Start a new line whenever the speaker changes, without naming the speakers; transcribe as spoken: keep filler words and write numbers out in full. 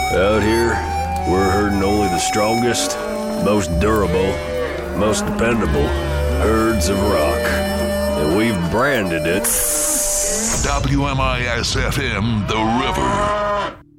Out here, we're herding only the strongest, most durable, most dependable herds of rock. And we've branded it
W M I S F M, The River.